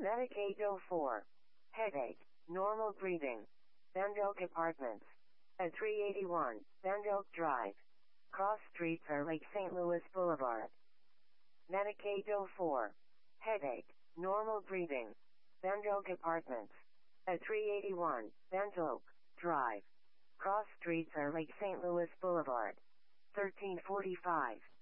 Medicaid 04. Headache. Normal breathing. Van Oak Apartments. At 381 Van Oak Drive. Cross streets are Lake St. Louis Boulevard. Medicaid 04. Headache. Normal breathing. Van Oak Apartments. At 381 Van Oak Drive. Cross streets are Lake St. Louis Boulevard. 1345.